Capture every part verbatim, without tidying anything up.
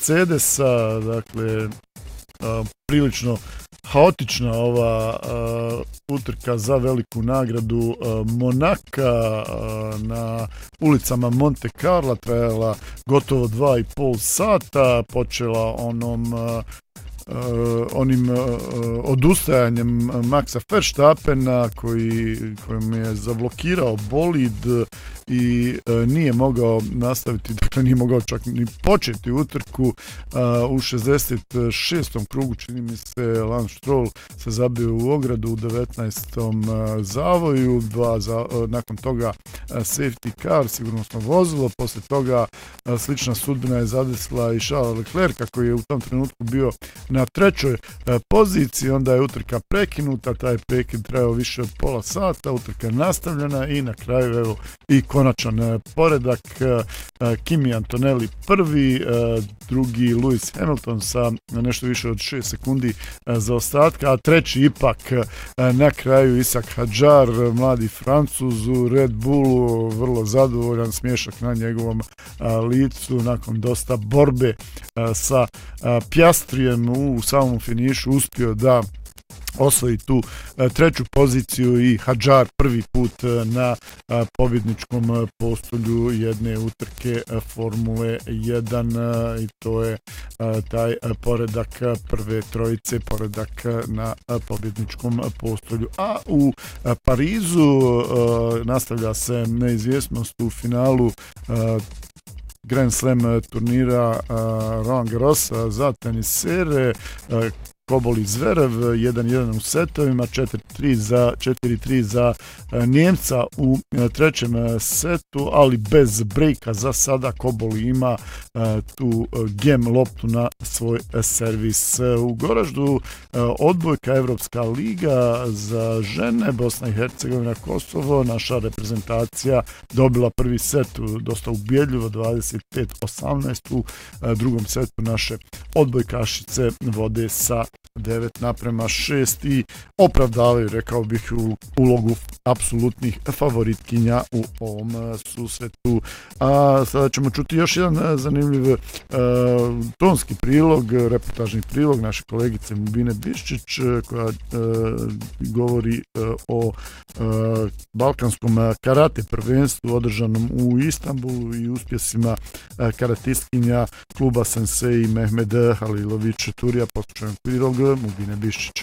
Mercedesa, dakle prilično haotična ova uh, utrka za veliku nagradu uh, Monaka uh, na ulicama Monte Carla, trajala gotovo dva i pol sata, počela onom uh, Uh, onim uh, odustajanjem Maxa Verstappena koji, kojim je zablokirao bolid i uh, nije mogao nastaviti, dakle nije mogao čak ni početi utrku. Uh, u šezdeset šestom krugu, čini mi se, Lance Stroll se zabio u ogradu u devetnaestom Uh, zavoju, dva za, uh, nakon toga uh, safety car, sigurnosno vozilo, posle toga uh, slična sudbina je zadesila i Charles Leclerca koji je u tom trenutku bio na trećoj e, poziciji, onda je utrka prekinuta, taj prekid trajao više od pola sata, utrka nastavljena i na kraju evo i konačan e, poredak. e, Kimi Antonelli prvi, e, drugi Lewis Hamilton sa nešto više od šest sekundi e, zaostatka, a treći ipak e, na kraju Ishak Hadjar, mladi Francuz u Red Bullu, vrlo zadovoljan, smiješak na njegovom e, licu nakon dosta borbe e, sa e, Piastrijem u samom finišu uspio da osvoji tu e, treću poziciju i Hadjar prvi put e, na e, pobjedničkom e, postolju jedne utrke e, Formule jedan e, i to je e, taj e, poredak prve trojice, poredak e, na e, pobjedničkom postolju. A u e, Parizu e, nastavlja se neizvjesnost u finalu e, Grand Slam turnira uh, Roland Garrosa za tenisere. uh, Kobol i Zverev jedan jedan u setovima, četiri tri za četiri tri za uh, Njemca u uh, trećem uh, setu, ali bez brejka za sada. Kobol ima uh, tu uh, gem loptu na svoj uh, servis. Uh, u Goraždu uh, odbojka Evropska liga za žene, Bosna i Hercegovina, Kosovo. Naša reprezentacija dobila prvi set dosta ubjedljivo, dvadeset pet osamnaest. U uh, drugom setu naše odbojkašice vode sa devet naprema šest i opravdavaju, rekao bih, u ulogu apsolutnih favoritkinja u ovom susretu. A sada ćemo čuti još jedan zanimljiv uh, tonski prilog, reportažni prilog naše kolegice Mubine Biščić, koja uh, govori uh, o uh, balkanskom karate prvenstvu održanom u Istanbulu i uspjesima uh, karatistkinja kluba Sensei Mehmed Halilović Turija. Poslušajmo prilog Mubine Biščić.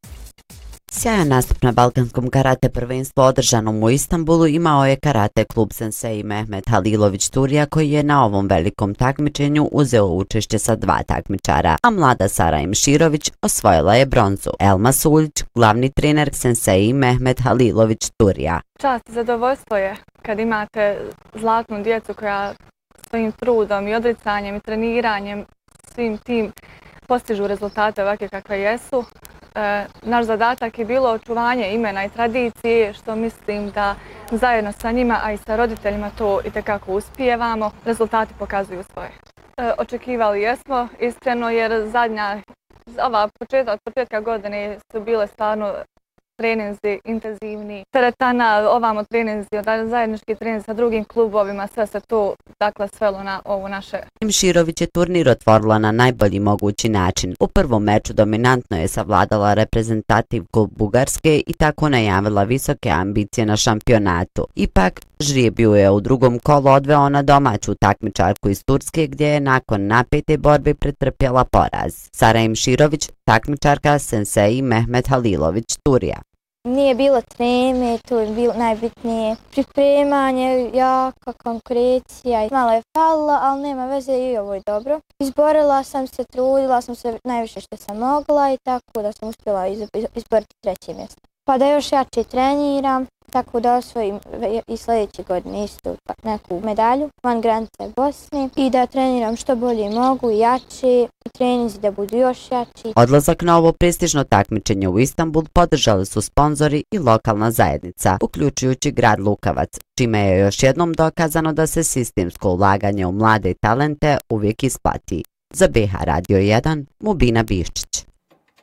Sjajan nastup na balkanskom karate prvenstvu održanom u Istanbulu imao je karate klub Sensei Mehmed Halilović Turija, koji je na ovom velikom takmičenju uzeo učešće sa dva takmičara, a mlada Sara Imširović osvojila je bronzu. Elma Suljić, glavni trener Sensei Mehmed Halilović Turija. Čast i zadovoljstvo je kad imate zlatnu djecu koja svojim trudom i odricanjem i treniranjem svim tim postižu rezultate ovakve kakve jesu. E, naš zadatak je bilo očuvanje imena i tradicije, što mislim da zajedno sa njima, a i sa roditeljima to itekako uspijevamo. Rezultati pokazuju svoje. E, očekivali jesmo, iskreno, jer zadnja, ova početak, početka godine su bile stvarno treninzi intenzivni, teretana, ovamo treninzi, zajednički treninzi sa drugim klubovima, sve se to dakle svelo na ovo naše. Imširović je turnir otvorila na najbolji mogući način. U prvom meču dominantno je savladala reprezentativku Bugarske i tako najavila visoke ambicije na šampionatu. Ipak, žrijeb je u drugom kolu odveo na domaću takmičarku iz Turske, gdje je nakon napete borbe pretrpjela poraz. Sara Imširović, takmičarka Sensei Mehmed Halilović Turija. Nije bilo treme, to je bilo najbitnije. Pripremanje, jaka konkurencija, malo je falilo, ali nema veze i ovo je dobro. Izborila sam se, trudila sam se najviše što sam mogla i tako da sam uspjela izboriti treće mjesto. Pa da još jače treniram, tako da osvojim i sljedeće godine isto neku medalju van granice Bosne i da treniram što bolje mogu, jače, i treninzi da budu još jači. Odlazak na ovo prestižno takmičenje u Istanbul podržali su sponzori i lokalna zajednica, uključujući grad Lukavac, čime je još jednom dokazano da se sistemsko ulaganje u mlade talente uvijek isplati. Za B H Radio jedan, Mubina Biščić.